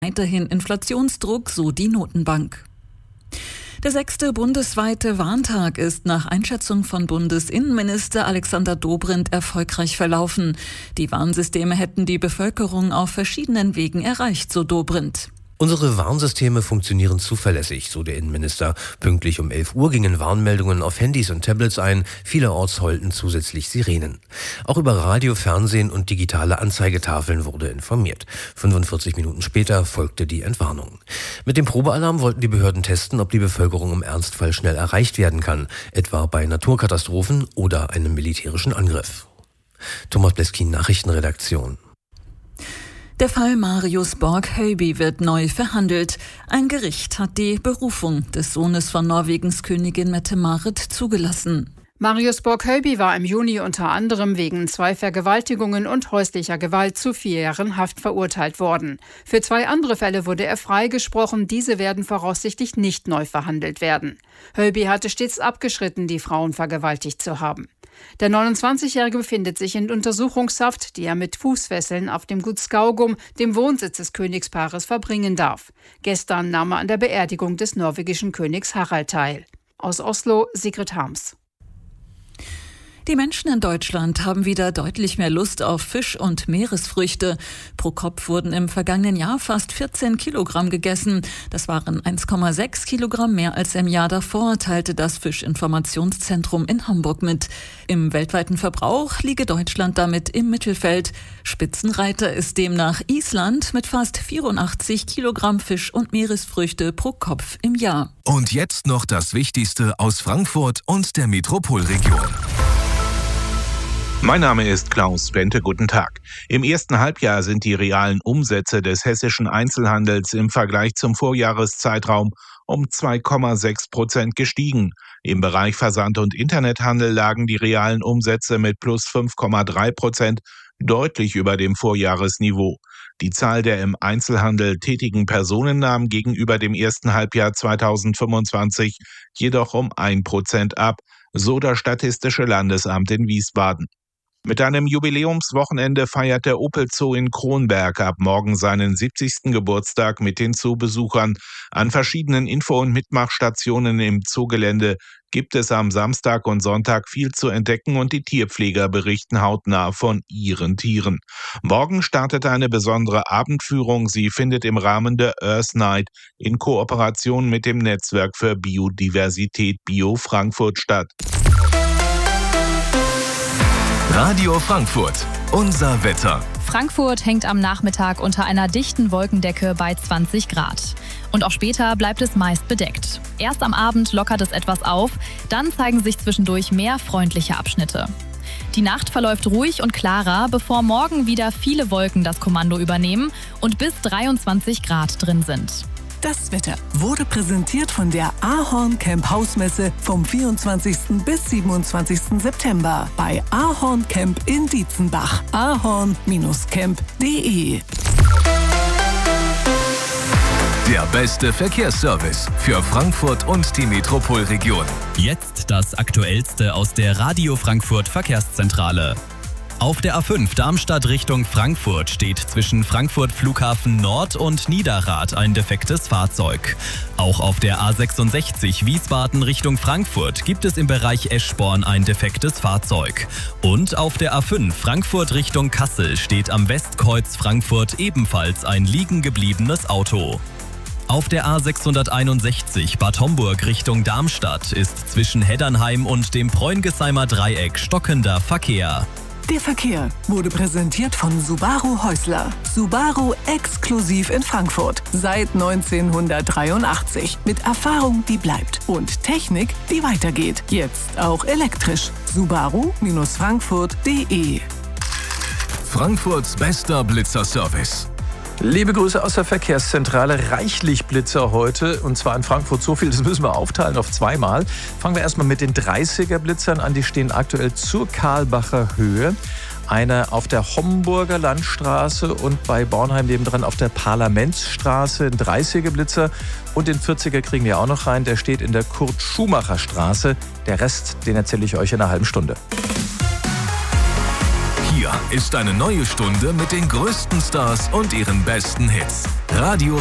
Weiterhin Inflationsdruck, so die Notenbank. Der 6. bundesweite Warntag ist nach Einschätzung von Bundesinnenminister Alexander Dobrindt erfolgreich verlaufen. Die Warnsysteme hätten die Bevölkerung auf verschiedenen Wegen erreicht, so Dobrindt. Unsere Warnsysteme funktionieren zuverlässig, so der Innenminister. Pünktlich um 11 Uhr gingen Warnmeldungen auf Handys und Tablets ein. Vielerorts heulten zusätzlich Sirenen. Auch über Radio, Fernsehen und digitale Anzeigetafeln wurde informiert. 45 Minuten später folgte die Entwarnung. Mit dem Probealarm wollten die Behörden testen, ob die Bevölkerung im Ernstfall schnell erreicht werden kann, etwa bei Naturkatastrophen oder einem militärischen Angriff. Thomas Bleskin, Nachrichtenredaktion. Der Fall Marius Borg-Høiby wird neu verhandelt. Ein Gericht hat die Berufung des Sohnes von Norwegens Königin Mette-Marit zugelassen. Marius Borg-Høiby war im Juni unter anderem wegen 2 Vergewaltigungen und häuslicher Gewalt zu 4 Jahren Haft verurteilt worden. Für 2 andere Fälle wurde er freigesprochen. Diese werden voraussichtlich nicht neu verhandelt werden. Høiby hatte stets abgeschritten, die Frauen vergewaltigt zu haben. Der 29-Jährige befindet sich in Untersuchungshaft, die er mit Fußfesseln auf dem Gut Skaugum, dem Wohnsitz des Königspaares, verbringen darf. Gestern nahm er an der Beerdigung des norwegischen Königs Harald teil. Aus Oslo, Sigrid Harms. Die Menschen in Deutschland haben wieder deutlich mehr Lust auf Fisch und Meeresfrüchte. Pro Kopf wurden im vergangenen Jahr fast 14 Kilogramm gegessen. Das waren 1,6 Kilogramm mehr als im Jahr davor, teilte das Fischinformationszentrum in Hamburg mit. Im weltweiten Verbrauch liege Deutschland damit im Mittelfeld. Spitzenreiter ist demnach Island mit fast 84 Kilogramm Fisch und Meeresfrüchte pro Kopf im Jahr. Und jetzt noch das Wichtigste aus Frankfurt und der Metropolregion. Mein Name ist Klaus Bente, guten Tag. Im ersten Halbjahr sind die realen Umsätze des hessischen Einzelhandels im Vergleich zum Vorjahreszeitraum um 2,6% gestiegen. Im Bereich Versand- und Internethandel lagen die realen Umsätze mit plus 5,3% deutlich über dem Vorjahresniveau. Die Zahl der im Einzelhandel tätigen Personen nahm gegenüber dem ersten Halbjahr 2025 jedoch um 1% ab, so das Statistische Landesamt in Wiesbaden. Mit einem Jubiläumswochenende feiert der Opel Zoo in Kronberg ab morgen seinen 70. Geburtstag mit den Zoobesuchern. An verschiedenen Info- und Mitmachstationen im Zoogelände gibt es am Samstag und Sonntag viel zu entdecken und die Tierpfleger berichten hautnah von ihren Tieren. Morgen startet eine besondere Abendführung. Sie findet im Rahmen der Earth Night in Kooperation mit dem Netzwerk für Biodiversität Bio Frankfurt statt. Radio Frankfurt, unser Wetter. Frankfurt hängt am Nachmittag unter einer dichten Wolkendecke bei 20 Grad. Und auch später bleibt es meist bedeckt. Erst am Abend lockert es etwas auf, dann zeigen sich zwischendurch mehr freundliche Abschnitte. Die Nacht verläuft ruhig und klarer, bevor morgen wieder viele Wolken das Kommando übernehmen und bis 23 Grad drin sind. Das Wetter wurde präsentiert von der Ahorn Camp Hausmesse vom 24. bis 27. September bei Ahorn Camp in Dietzenbach. ahorn-camp.de. Der beste Verkehrsservice für Frankfurt und die Metropolregion. Jetzt das Aktuellste aus der Radio Frankfurt Verkehrszentrale. Auf der A5 Darmstadt Richtung Frankfurt steht zwischen Frankfurt Flughafen Nord und Niederrad ein defektes Fahrzeug. Auch auf der A66 Wiesbaden Richtung Frankfurt gibt es im Bereich Eschborn ein defektes Fahrzeug. Und auf der A5 Frankfurt Richtung Kassel steht am Westkreuz Frankfurt ebenfalls ein liegen gebliebenes Auto. Auf der A661 Bad Homburg Richtung Darmstadt ist zwischen Heddernheim und dem Preungesheimer Dreieck stockender Verkehr. Der Verkehr wurde präsentiert von Subaru Häusler. Subaru exklusiv in Frankfurt. Seit 1983. Mit Erfahrung, die bleibt. Und Technik, die weitergeht. Jetzt auch elektrisch. Subaru-Frankfurt.de. Frankfurts bester Blitzerservice. Liebe Grüße aus der Verkehrszentrale. Reichlich Blitzer heute, und zwar in Frankfurt so viel, das müssen wir aufteilen auf 2-mal. Fangen wir erstmal mit den 30er Blitzern an, die stehen aktuell zur Karlbacher Höhe. Einer auf der Homburger Landstraße und bei Bornheim nebendran auf der Parlamentsstraße, ein 30er Blitzer. Und den 40er kriegen wir auch noch rein, der steht in der Kurt-Schumacher-Straße. Der Rest, den erzähle ich euch in einer halben Stunde. Hier Hier ist eine neue Stunde mit den größten Stars und ihren besten Hits. Radio